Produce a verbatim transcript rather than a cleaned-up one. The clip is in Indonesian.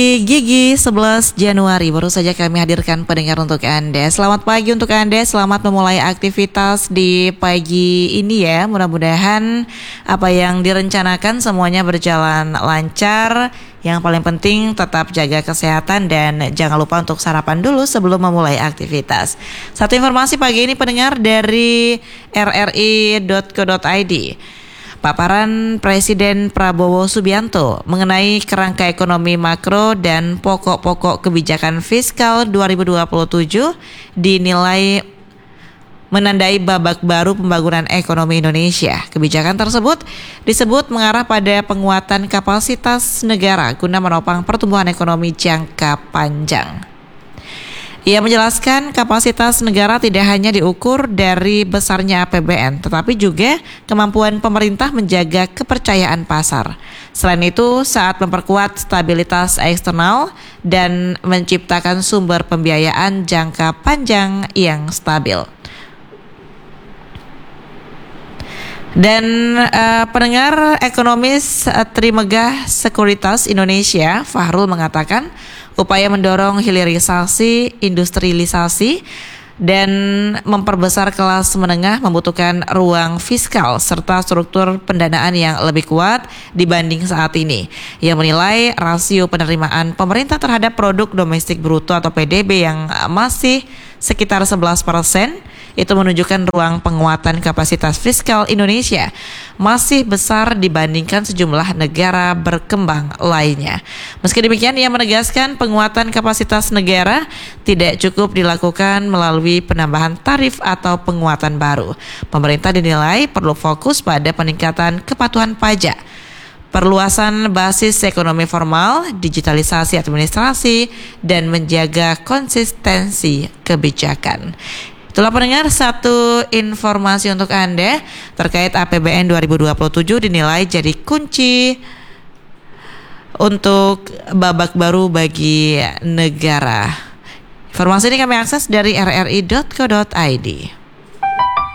Di Gigi sebelas Januari baru saja kami hadirkan pendengar untuk Anda. Selamat pagi untuk Anda, selamat memulai aktivitas di pagi ini ya. Mudah-mudahan apa yang direncanakan semuanya berjalan lancar. Yang paling penting tetap jaga kesehatan dan jangan lupa untuk sarapan dulu sebelum memulai aktivitas. Satu informasi pagi ini pendengar dari r r i dot co dot i d. Paparan Presiden Prabowo Subianto mengenai kerangka ekonomi makro dan pokok-pokok kebijakan fiskal dua ribu dua puluh tujuh dinilai menandai babak baru pembangunan ekonomi Indonesia. Kebijakan tersebut disebut mengarah pada penguatan kapasitas negara guna menopang pertumbuhan ekonomi jangka panjang. Ia menjelaskan kapasitas negara tidak hanya diukur dari besarnya A P B N, tetapi juga kemampuan pemerintah menjaga kepercayaan pasar. Selain itu, saat memperkuat stabilitas eksternal dan menciptakan sumber pembiayaan jangka panjang yang stabil. Dan uh, pendengar ekonomis uh, Trimegah Sekuritas Indonesia, Fahrul mengatakan upaya mendorong hilirisasi, industrialisasi, dan memperbesar kelas menengah membutuhkan ruang fiskal serta struktur pendanaan yang lebih kuat dibanding saat ini. Ia menilai rasio penerimaan pemerintah terhadap produk domestik bruto atau P D B yang masih sekitar sebelas persen itu menunjukkan ruang penguatan kapasitas fiskal Indonesia masih besar dibandingkan sejumlah negara berkembang lainnya. Meski demikian, ia menegaskan penguatan kapasitas negara tidak cukup dilakukan melalui penambahan tarif atau penguatan baru. Pemerintah dinilai perlu fokus pada peningkatan kepatuhan pajak, perluasan basis ekonomi formal, digitalisasi administrasi, dan menjaga konsistensi kebijakan. Itulah pendengar satu informasi untuk Anda terkait A P B N dua ribu dua puluh tujuh dinilai jadi kunci untuk babak baru bagi negara. Informasi ini kami akses dari r r i dot co dot i d.